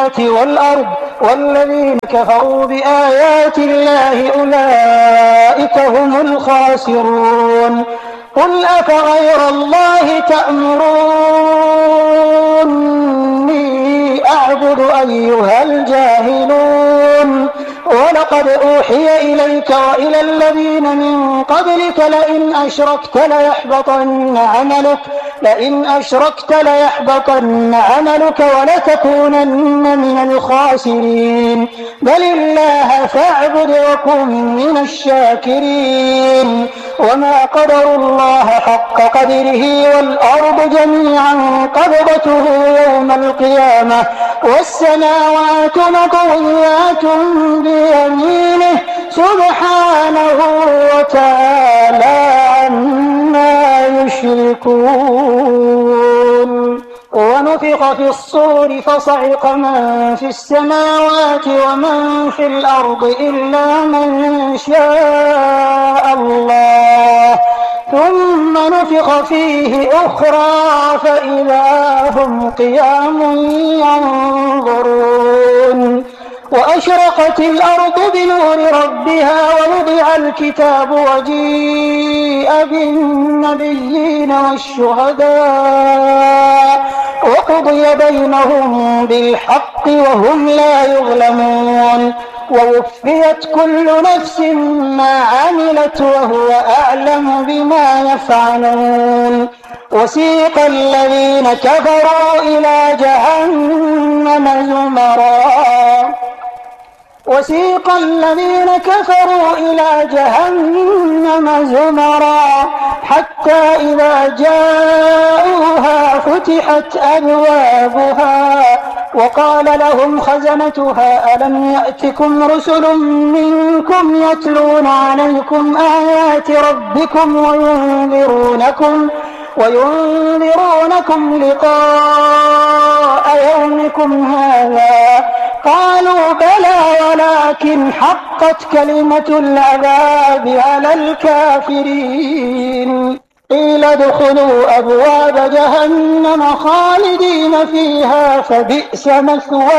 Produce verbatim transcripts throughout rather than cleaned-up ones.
السماوات والأرض والذين كفروا بآيات الله أولئك هم الخاسرون قل أفغير الله تأمروني أعبد أيها الجاهلون ولقد أوحي إليك وإلى الذين من قبلك لئن أشركت ليحبطن عملك لئن أشركت ليحبطن عملك ولتكونن من الخاسرين بل الله فاعبد وكن من الشاكرين وما قدروا الله حق قدره والأرض جميعا قبضته يوم القيامة والسماوات مطويات بيمينه سبحانه وتعالى عما يشركون ونفخ في الصور فصعق من في السماوات ومن في الأرض إلا من شاء الله ثم نفخ فيه أخرى فإذا هم قيام ينظرون وأشرقت الأرض بنور ربها ووضع الكتاب وجيء بالنبيين والشهداء وقضي بينهم بالحق وهم لا يظلمون ووفيت كل نفس ما عملت وهو أعلم بما يفعلون وسيق الذين كفروا إلى جهنم زمرا وسيق الذين كفروا إلى جهنم زمرا حتى إذا جاءوها فتحت أبوابها وقال لهم خزنتها ألم يأتكم رسل منكم يتلون عليكم آيات ربكم وينذرونكم وينذرونكم لقاء يومكم هذا قالوا بلى ولكن حقت كلمة العذاب على الكافرين قيل ادخلوا أبواب جهنم خالدين فيها فبئس مثوى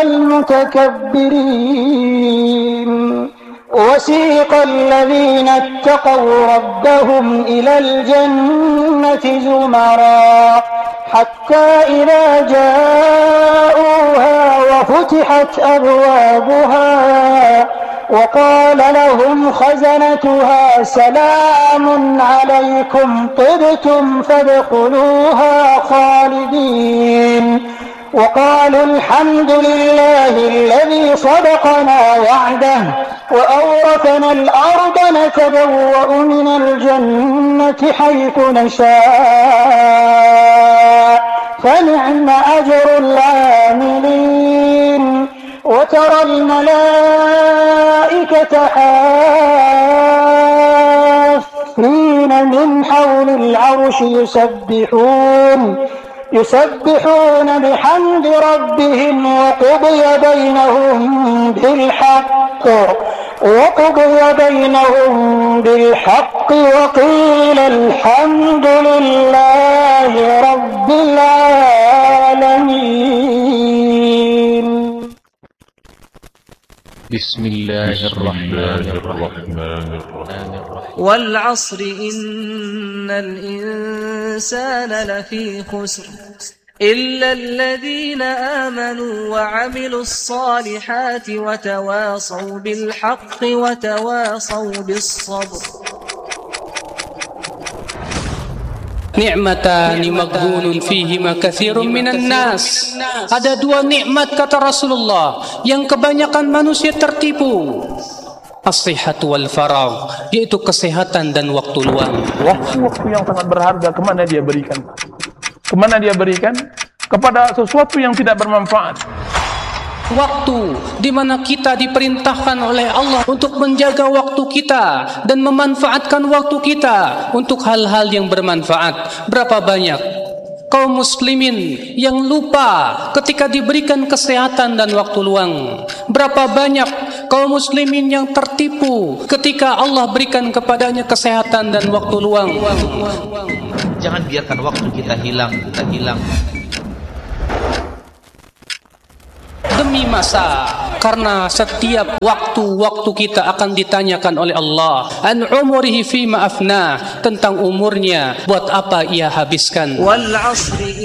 المتكبرين وسيق الذين اتقوا ربهم إلى الجنة زمرا حتى إذا جاءوها وفتحت أبوابها وقال لهم خزنتها سلام عليكم طبتم فادخلوها خالدين وقالوا الحمد لله الذي صدقنا وعده وأورثنا الأرض نتبوأ من الجنة حيث نشاء فنعم أجر العاملين وترى الملائكة حافين من حول العرش يسبحون يسبحون بحمد ربهم وقضي بينهم بالحق وقضي بينهم بالحق وقيل الحمد لله رب العالمين. بسم الله الرحمن الرحيم. والعصر إن الإنسان لفي خسر إلا الذين آمنوا وعملوا الصالحات وتواصوا بالحق وتواصوا بالصبر. Ni'matani maghbunun fihima kathirun minan nas. Ada dua nikmat kata Rasulullah yang kebanyakan manusia tertipu. As-sihhatu wal faragh, yaitu kesehatan dan waktu luang. Waktu-waktu yang sangat berharga kemana dia berikan? Kemana dia berikan? Kepada sesuatu yang tidak bermanfaat. Waktu di mana kita diperintahkan oleh Allah untuk menjaga waktu kita dan memanfaatkan waktu kita untuk hal-hal yang bermanfaat. Berapa banyak kaum muslimin yang lupa ketika diberikan kesehatan dan waktu luang? Berapa banyak kaum muslimin yang tertipu ketika Allah berikan kepadanya kesehatan dan waktu luang? Jangan biarkan waktu kita hilang, kita hilang. Demi demi masa. Karena setiap waktu-waktu kita akan ditanyakan oleh Allah. An umurihi fima afna, tentang umurnya, buat apa ia habiskan. Wal 'asri